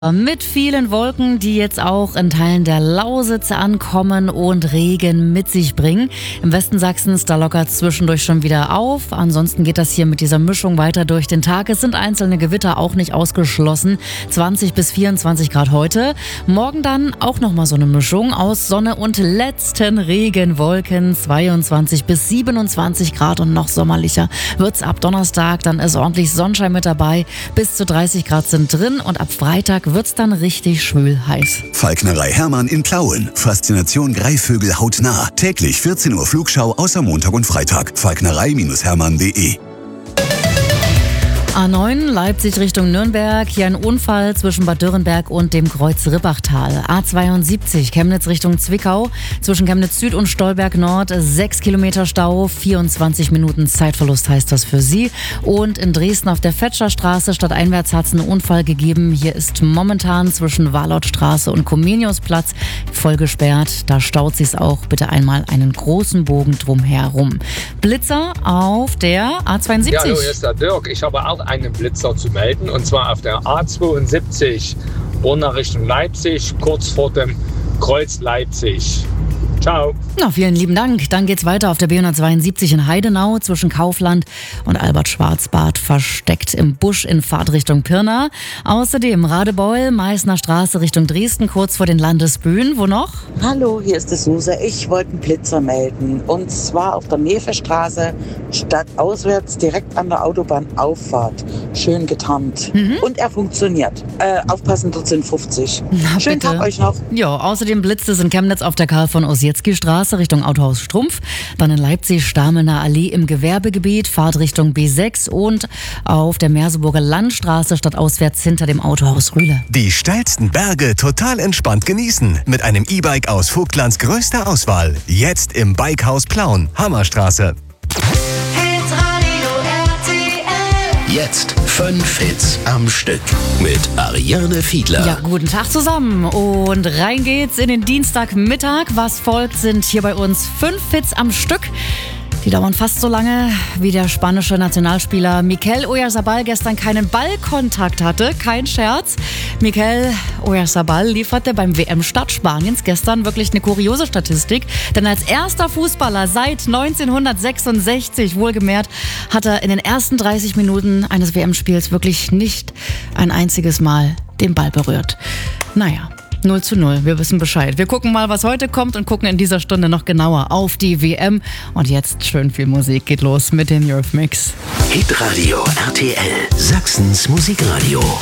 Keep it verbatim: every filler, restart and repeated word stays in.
Mit vielen Wolken, die jetzt auch in Teilen der Lausitz ankommen und Regen mit sich bringen. Im Westen Sachsens, da lockert es zwischendurch schon wieder auf. Ansonsten geht das hier mit dieser Mischung weiter durch den Tag. Es sind einzelne Gewitter auch nicht ausgeschlossen. zwanzig bis vierundzwanzig Grad heute. Morgen dann auch nochmal so eine Mischung aus Sonne und letzten Regenwolken. zweiundzwanzig bis siebenundzwanzig Grad und noch sommerlicher wird's ab Donnerstag. Dann ist ordentlich Sonnenschein mit dabei. Bis zu dreißig Grad sind drin und ab Freitag wird's dann richtig schwül heiß. Falknerei Hermann in Plauen. Faszination Greifvögel hautnah. Täglich vierzehn Uhr Flugschau außer Montag und Freitag. falknerei Hermann punkt de. A neun Leipzig Richtung Nürnberg. Hier ein Unfall zwischen Bad Dürrenberg und dem Kreuz Rippachtal. A zweiundsiebzig Chemnitz Richtung Zwickau. Zwischen Chemnitz Süd und Stolberg Nord. sechs Kilometer Stau. vierundzwanzig Minuten Zeitverlust heißt das für Sie. Und in Dresden auf der Fetscherstraße stadteinwärts hat es einen Unfall gegeben. Hier ist momentan zwischen Warlautstraße und Comeniusplatz voll gesperrt. Da staut sich's auch. Bitte einmal einen großen Bogen drumherum. Blitzer auf der A zweiundsiebzig. Ja, hallo, hier ist der Dirk. Ich habe auch einen Blitzer zu melden, und zwar auf der A zweiundsiebzig Brunner Richtung Leipzig, kurz vor dem Kreuz Leipzig. Ciao. Na, vielen lieben Dank. Dann geht's weiter auf der B hundertzweiundsiebzig in Heidenau zwischen Kaufland und Albert-Schwarzbad versteckt im Busch in Fahrtrichtung Pirna. Außerdem Radebeul, Meißner Straße Richtung Dresden, kurz vor den Landesbühnen. Wo noch? Hallo, hier ist die Suse. Ich wollte einen Blitzer melden. Und zwar auf der Nevestraße, stadtauswärts, direkt an der Autobahnauffahrt. Schön getarnt. Mhm. Und er funktioniert. Äh, aufpassen, dort sind fünfzig. Na, Schönen bitte. Tag euch noch. Ja, außerdem blitzt es in Chemnitz auf der Karl von Ossietzky Straße Richtung Autohaus Strumpf. Dann in Leipzig Stamelner Allee im Gewerbegebiet, Fahrt Richtung B sechs und auf der Merseburger Landstraße stadtauswärts hinter dem Autohaus Rühle. Die steilsten Berge total entspannt genießen mit einem E-Bike aus Vogtlands größter Auswahl. Jetzt im Bikehaus Plauen, Hammerstraße. Jetzt fünf Hits am Stück mit Ariane Fiedler. Ja, guten Tag zusammen und rein geht's in den Dienstagmittag. Was folgt, sind hier bei uns fünf Hits am Stück. Die dauern fast so lange, wie der spanische Nationalspieler Mikel Oyarzabal gestern keinen Ballkontakt hatte. Kein Scherz. Mikel Oyarzabal lieferte beim W M-Start Spaniens gestern wirklich eine kuriose Statistik. Denn als erster Fußballer seit neunzehnhundertsechsundsechzig, wohlgemerkt, hat er in den ersten dreißig Minuten eines W M-Spiels wirklich nicht ein einziges Mal den Ball berührt. Naja. null zu null, wir wissen Bescheid. Wir gucken mal, was heute kommt und gucken in dieser Stunde noch genauer auf die W M. Und jetzt schön viel Musik. Geht los mit dem Eurythmics. Hitradio R T L, Sachsens Musikradio.